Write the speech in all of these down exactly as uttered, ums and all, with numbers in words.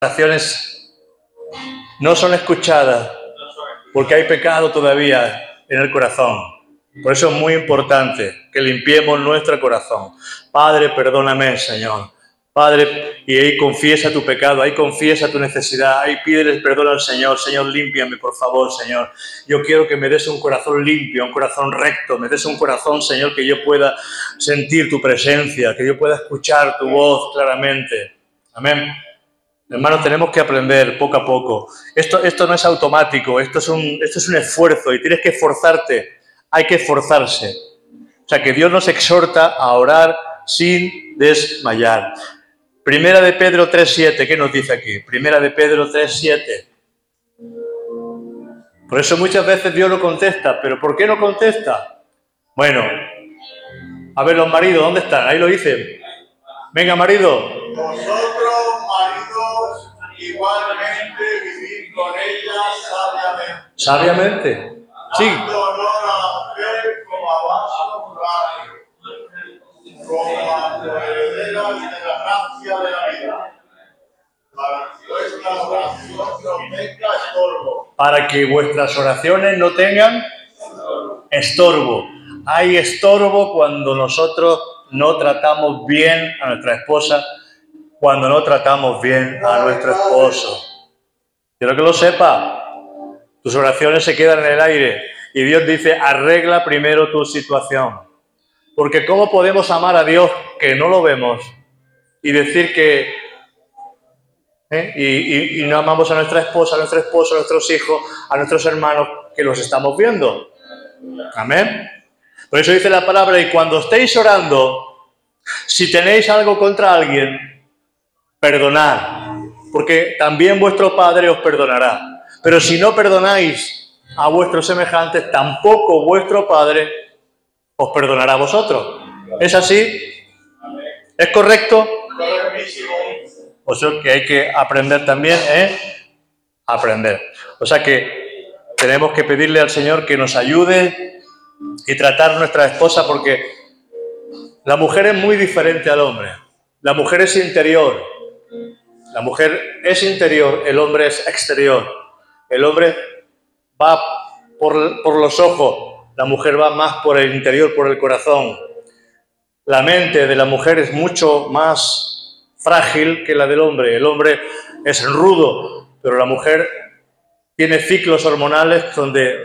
oraciones no son escuchadas porque hay pecado todavía en el corazón. Por eso es muy importante que limpiemos nuestro corazón. Padre, perdóname, Señor. Padre, y ahí confiesa tu pecado, ahí confiesa tu necesidad, ahí pídele perdón al Señor. Señor, límpiame, por favor, Señor. Yo quiero que me des un corazón limpio, un corazón recto, me des un corazón, Señor, que yo pueda sentir tu presencia, que yo pueda escuchar tu voz claramente. Amén. Hermanos, tenemos que aprender poco a poco. Esto, esto no es automático, esto es, un, esto es un esfuerzo y tienes que esforzarte. Hay que esforzarse. O sea, que Dios nos exhorta a orar sin desmayar. Primera de Pedro tres siete, ¿qué nos dice aquí? Primera de Pedro tres siete. Por eso muchas veces Dios no contesta. ¿Pero por qué no contesta? Bueno, a ver, los maridos, ¿dónde están? Ahí lo dicen. Venga, marido. Vosotros, maridos, igualmente vivid con ella sabiamente. Sabiamente. Sí. Dando honor a la mujer como a vaso honorario, como a coherederas de la gracia de la vida, para que vuestras oraciones no tengan estorbo. Para que vuestras oraciones no tengan estorbo. Hay estorbo cuando nosotros no tratamos bien a nuestra esposa, cuando no tratamos bien a nuestro esposo. Quiero que lo sepa. Tus oraciones se quedan en el aire y Dios dice, arregla primero tu situación. Porque ¿cómo podemos amar a Dios que no lo vemos y decir que ¿eh? y, y, y no amamos a nuestra esposa, a nuestro esposo, a nuestros hijos, a nuestros hermanos que los estamos viendo? Amén. Por eso dice la palabra, y cuando estéis orando, si tenéis algo contra alguien, perdonad, porque también vuestro Padre os perdonará. Pero si no perdonáis a vuestros semejantes, tampoco vuestro Padre os perdonará a vosotros. ¿Es así? ¿Es correcto? O sea que hay que aprender también, ¿eh? Aprender. O sea que tenemos que pedirle al Señor que nos ayude y tratar a nuestra esposa, porque la mujer es muy diferente al hombre. La mujer es interior. La mujer es interior, el hombre es exterior. El hombre va por, por los ojos, la mujer va más por el interior, por el corazón. La mente de la mujer es mucho más frágil que la del hombre. El hombre es rudo, pero la mujer tiene ciclos hormonales donde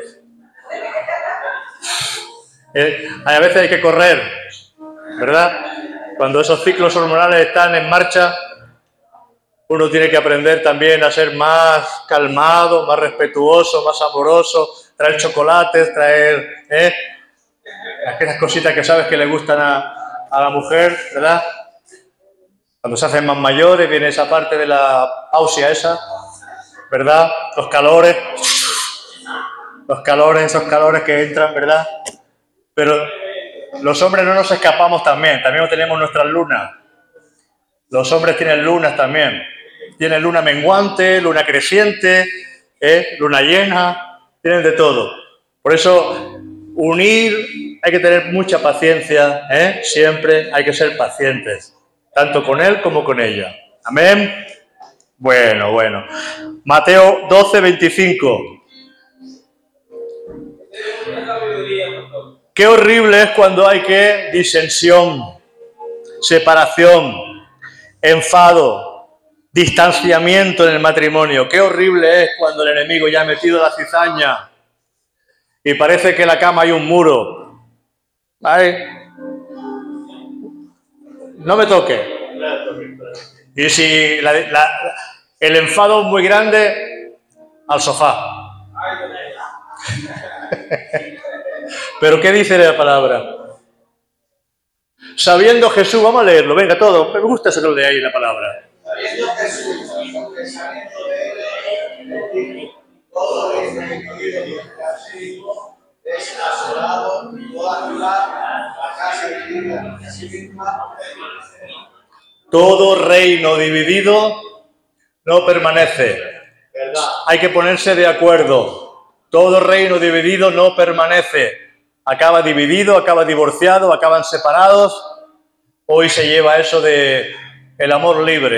eh, a veces hay que correr, ¿verdad? Cuando esos ciclos hormonales están en marcha, uno tiene que aprender también a ser más calmado, más respetuoso, más amoroso, traer chocolates, traer ¿eh? aquellas cositas que sabes que le gustan a, a la mujer, ¿verdad? Cuando se hacen más mayores viene esa parte de la pausia esa, ¿verdad? Los calores, los calores, esos calores que entran, ¿verdad? Pero los hombres no nos escapamos también, también tenemos nuestras lunas. Los hombres tienen lunas también. Tienen luna menguante, luna creciente, ¿eh? luna llena, tienen de todo. Por eso, unir, hay que tener mucha paciencia, ¿eh? Siempre hay que ser pacientes, tanto con él como con ella. Amén. Bueno, bueno. Mateo doce, veinticinco. Qué horrible es cuando hay que disensión, separación, enfado, distanciamiento en el matrimonio. Qué horrible es cuando el enemigo ya ha metido la cizaña y parece que en la cama hay un muro. ¿Vale? No me toque. Y si la, la, el enfado es muy grande, al sofá. Pero ¿qué dice la palabra? Sabiendo Jesús, vamos a leerlo, venga todo, me gusta ese de ahí la palabra. Sabiendo Jesús, confesamiento de él, todo reino dividido y así es asolado, toda ciudad, la casa dividida en sí misma. Todo reino dividido no permanece. ¿Verdad? Hay que ponerse de acuerdo. Todo reino dividido no permanece. Acaba dividido, acaba divorciado, acaban separados. Hoy se lleva eso de el amor libre.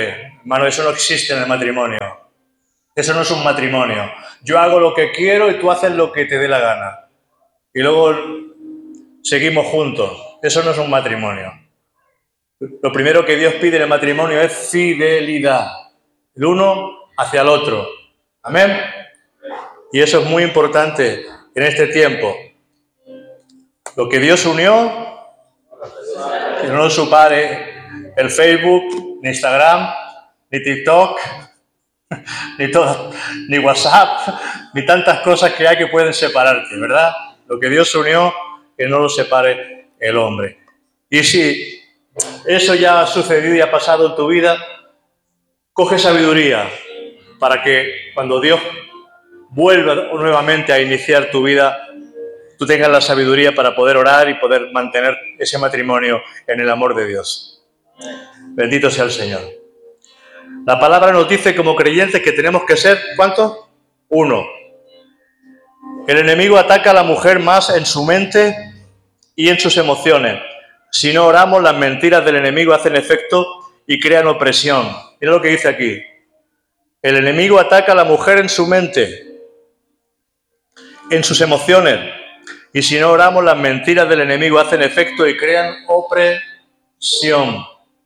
Hermano, eso no existe en el matrimonio. Eso no es un matrimonio. Yo hago lo que quiero y tú haces lo que te dé la gana. Y luego seguimos juntos. Eso no es un matrimonio. Lo primero que Dios pide en el matrimonio es fidelidad. El uno hacia el otro. Amén. Y eso es muy importante en este tiempo. Lo que Dios unió, que no lo separe el Facebook, ni Instagram, ni TikTok, ni todo, ni WhatsApp, ni tantas cosas que hay que pueden separarte, ¿verdad? Lo que Dios unió, que no lo separe el hombre. Y si eso ya ha sucedido y ha pasado en tu vida, coge sabiduría para que cuando Dios vuelva nuevamente a iniciar tu vida, tú tengas la sabiduría para poder orar y poder mantener ese matrimonio en el amor de Dios. Bendito sea el Señor. La palabra nos dice como creyentes que tenemos que ser, ¿cuántos? Uno. El enemigo ataca a la mujer más en su mente y en sus emociones. Si no oramos, las mentiras del enemigo hacen efecto y crean opresión. Mira lo que dice aquí. El enemigo ataca a la mujer en su mente, en sus emociones. Y si no oramos, las mentiras del enemigo hacen efecto y crean opresión.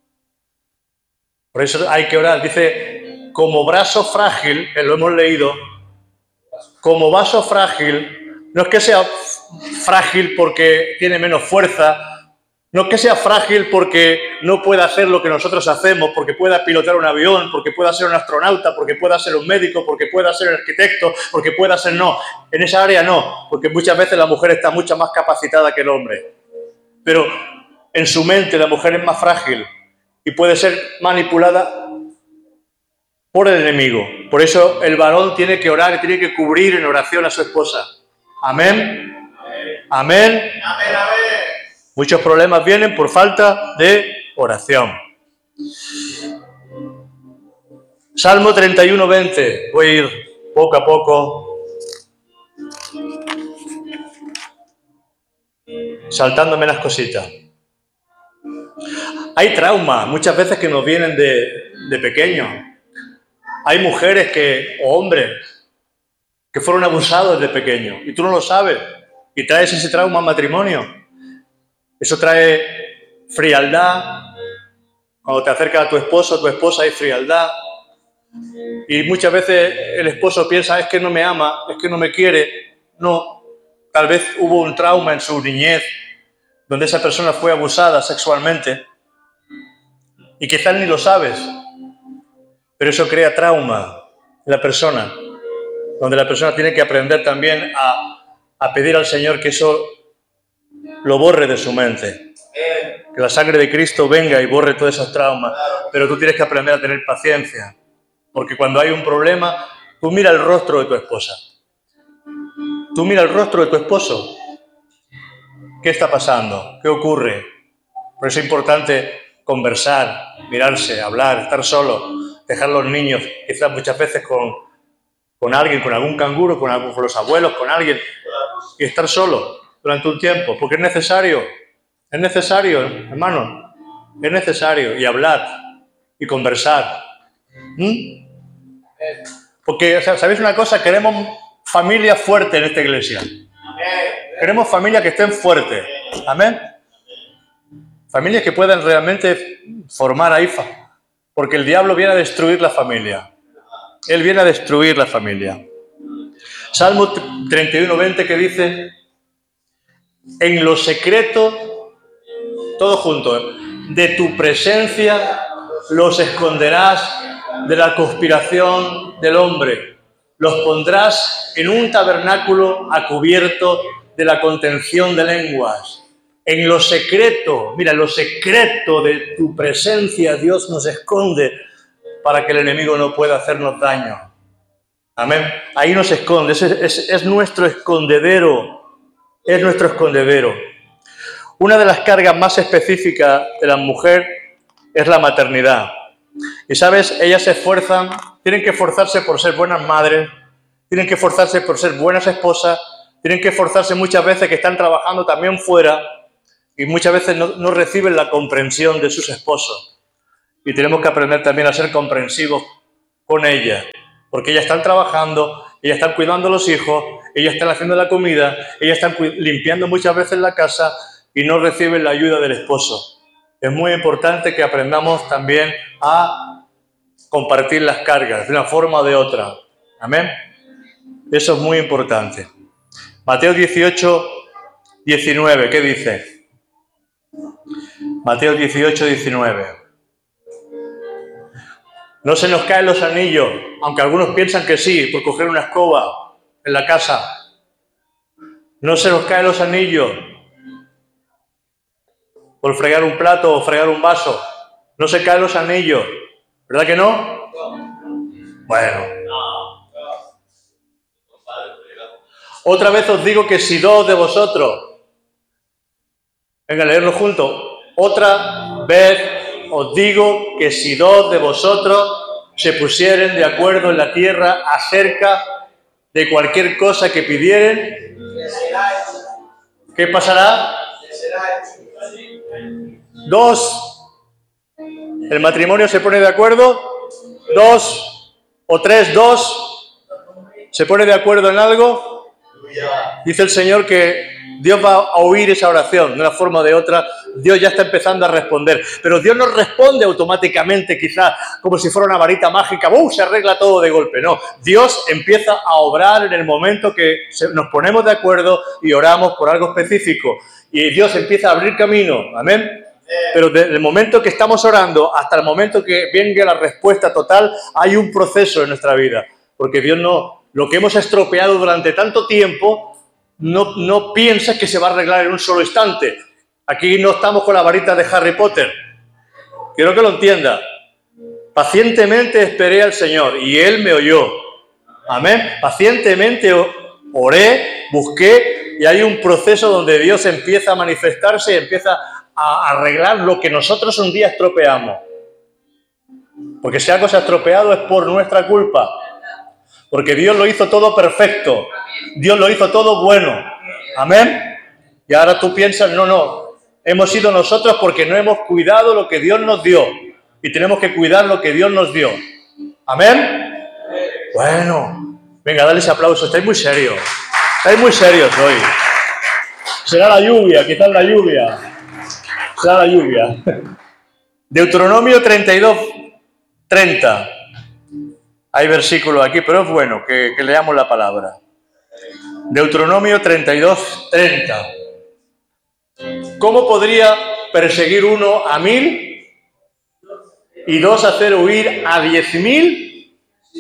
Por eso hay que orar. Dice, como brazo frágil, que lo hemos leído, como vaso frágil, no es que sea frágil porque tiene menos fuerza, no es que sea frágil porque no pueda hacer lo que nosotros hacemos, porque pueda pilotar un avión, porque pueda ser un astronauta, porque pueda ser un médico, porque pueda ser un arquitecto, porque pueda ser no. En esa área no, porque muchas veces la mujer está mucho más capacitada que el hombre. Pero en su mente la mujer es más frágil y puede ser manipulada por el enemigo. Por eso el varón tiene que orar y tiene que cubrir en oración a su esposa. Amén. Amén. Amén. Amén, amén. Muchos problemas vienen por falta de oración. Salmo treinta y uno, veinte. Voy a ir poco a poco saltándome las cositas. Hay traumas muchas veces que nos vienen de, de pequeños. Hay mujeres que, o hombres que fueron abusados de pequeños y tú no lo sabes y traes ese trauma al matrimonio. Eso trae frialdad. Cuando te acercas a tu esposo, a tu esposa hay frialdad. Y muchas veces el esposo piensa, es que no me ama, es que no me quiere. No, tal vez hubo un trauma en su niñez donde esa persona fue abusada sexualmente y quizás ni lo sabes. Pero eso crea trauma en la persona, donde la persona tiene que aprender también a, a pedir al Señor que eso lo borre de su mente. Que la sangre de Cristo venga y borre todos esos traumas. Pero tú tienes que aprender a tener paciencia. Porque cuando hay un problema, tú mira el rostro de tu esposa. Tú mira el rostro de tu esposo. ¿Qué está pasando? ¿Qué ocurre? Por eso es importante conversar, mirarse, hablar, estar solo, dejar los niños, quizás muchas veces con, con alguien, con algún canguro, con, algún, con los abuelos, con alguien, y estar solo durante un tiempo, porque es necesario, es necesario, hermano, es necesario, y hablar, y conversar. ¿Mm? Porque, o sea, ¿sabéis una cosa? Queremos familia fuerte en esta iglesia. Queremos familias que estén fuertes. Amén. Familias que puedan realmente formar ahí, porque el diablo viene a destruir la familia. Él viene a destruir la familia. Salmo treinta y uno, veinte que dice, en lo secreto, todo junto, de tu presencia los esconderás de la conspiración del hombre. Los pondrás en un tabernáculo a cubierto de la contención de lenguas. En lo secreto, mira, en lo secreto de tu presencia Dios nos esconde para que el enemigo no pueda hacernos daño. Amén. Ahí nos esconde, es, es, es nuestro escondedero, es nuestro escondedero. Una de las cargas más específicas de la mujer es la maternidad. Y sabes, ellas se esfuerzan, tienen que esforzarse por ser buenas madres, tienen que esforzarse por ser buenas esposas, tienen que esforzarse muchas veces que están trabajando también fuera y muchas veces no, no reciben la comprensión de sus esposos. y tenemos que aprender también a ser comprensivos con ellas, porque ellas están trabajando, ellas están cuidando a los hijos, ellas están haciendo la comida, ellas están limpiando muchas veces la casa y no reciben la ayuda del esposo. Es muy importante que aprendamos también a compartir las cargas de una forma o de otra. Amén. Eso es muy importante. Mateo dieciocho, diecinueve, ¿qué dice? Mateo dieciocho, diecinueve. No se nos caen los anillos, aunque algunos piensan que sí, por coger una escoba en la casa. No se nos caen los anillos por fregar un plato o fregar un vaso. No se caen los anillos. ¿Verdad que no? Bueno. Otra vez os digo que si dos de vosotros, venga a leerlo juntos, otra vez os digo que si dos de vosotros se pusieren de acuerdo en la tierra acerca de cualquier cosa que pidieren, ¿qué pasará? Dos, el matrimonio se pone de acuerdo, dos o tres, dos, se pone de acuerdo en algo. Dice el Señor que Dios va a oír esa oración de una forma o de otra. Dios ya está empezando a responder, pero Dios no responde automáticamente, quizás como si fuera una varita mágica, ¡bum!, se arregla todo de golpe. No, Dios empieza a obrar en el momento que nos ponemos de acuerdo y oramos por algo específico, y Dios empieza a abrir camino. Amén. Pero desde el momento que estamos orando hasta el momento que venga la respuesta total, hay un proceso en nuestra vida, porque Dios no, lo que hemos estropeado durante tanto tiempo, no, no piensa que se va a arreglar en un solo instante. Aquí no estamos con la varita de Harry Potter. Quiero que lo entienda. Pacientemente esperé al Señor y Él me oyó. Amén. Pacientemente oré, busqué, y hay un proceso donde Dios empieza a manifestarse y empieza a arreglar lo que nosotros un día estropeamos. Porque si algo se ha estropeado es por nuestra culpa. Porque Dios lo hizo todo perfecto. Dios lo hizo todo bueno. Amén. Y ahora tú piensas, no, no. Hemos sido nosotros porque no hemos cuidado lo que Dios nos dio. Y tenemos que cuidar lo que Dios nos dio. Amén. Bueno. Venga, dale ese aplauso. Estáis muy serios. Estáis muy serios hoy. Será la lluvia, quizás la lluvia. Será la lluvia. Deuteronomio treinta y dos, treinta. Hay versículos aquí, pero es bueno que, que leamos la palabra. Deuteronomio treinta y dos, treinta. ¿Cómo podría perseguir uno a mil y dos hacer huir a diez mil?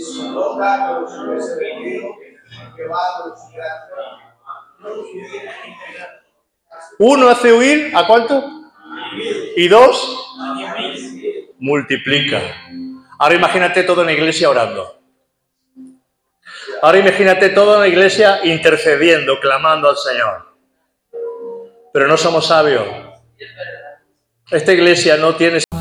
Uno hace huir ¿a cuánto? Y dos multiplica. Ahora imagínate toda una iglesia orando. Ahora imagínate toda una iglesia intercediendo, clamando al Señor. Pero no somos sabios. Esta iglesia no tiene